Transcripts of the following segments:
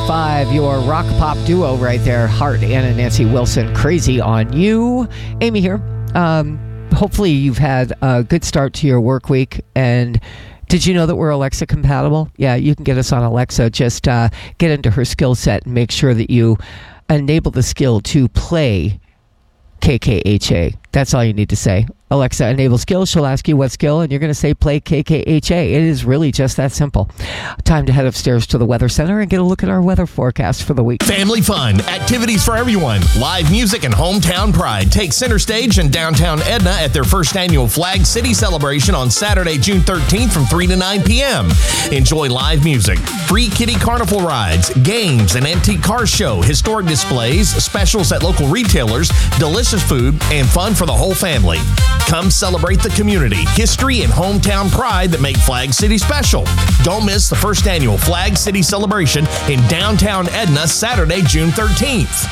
92.5, your rock pop duo right there, Hart and Nancy Wilson, Crazy on You. Amy here. Hopefully you've had a good start to your work week. And did you know that we're Alexa compatible? Yeah, you can get us on Alexa. Just get into her skill set and make sure that you enable the skill to play KKHA. That's all you need to say. Alexa, enable skill. She'll ask you what skill, and you're going to say play KKHA. It is really just that simple. Time to head upstairs to the Weather Center and get a look at our weather forecast for the week. Family fun, activities for everyone, live music, and hometown pride take center stage in downtown Edna at their first annual Flag City celebration on Saturday, June 13th from 3 to 9 p.m. Enjoy live music, free kiddie carnival rides, games, an antique car show, historic displays, specials at local retailers, delicious food, and fun for the whole family. Come celebrate the community, history, and hometown pride that make Flag City special. Don't miss the first annual Flag City celebration in downtown Edna, Saturday, June 13th.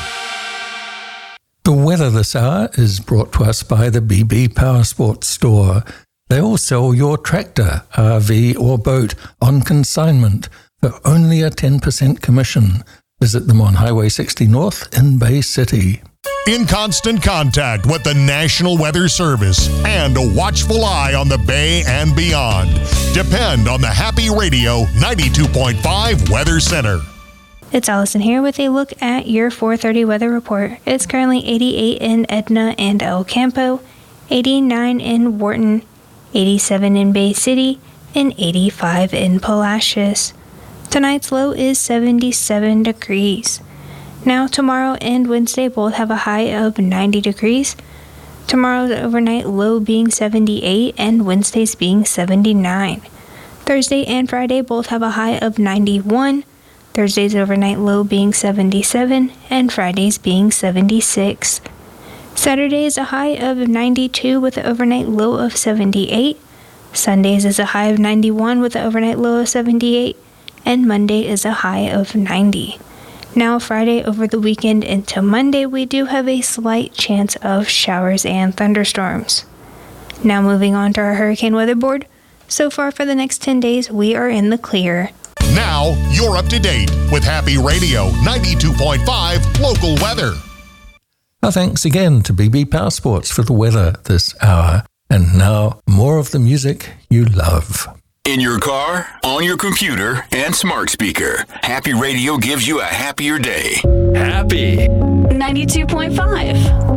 The weather this hour is brought to us by the BB Power Sports Store. They will sell your tractor, RV, or boat on consignment for only a 10% commission. Visit them on Highway 60 North in Bay City. In constant contact with the National Weather Service and a watchful eye on the Bay and beyond. Depend on the Happy Radio 92.5 Weather Center. It's Allison here with a look at your 4:30 weather report. It's currently 88 in Edna and El Campo, 89 in Wharton, 87 in Bay City, and 85 in Palacios. Tonight's low is 77 degrees. Now, tomorrow and Wednesday both have a high of 90 degrees. Tomorrow's overnight low being 78 and Wednesday's being 79. Thursday and Friday both have a high of 91. Thursday's overnight low being 77 and Friday's being 76. Saturday is a high of 92 with an overnight low of 78. Sundays is a high of 91 with an overnight low of 78. And Monday is a high of 90. Now, Friday over the weekend into Monday, we do have a slight chance of showers and thunderstorms. Now, moving on to our hurricane weather board. So far for the next 10 days, we are in the clear. Now, you're up to date with Happy Radio 92.5 local weather. Our thanks again to BB Power Sports for the weather this hour. And now, more of the music you love. In your car, on your computer, and smart speaker, Happy Radio gives you a happier day. Happy 92.5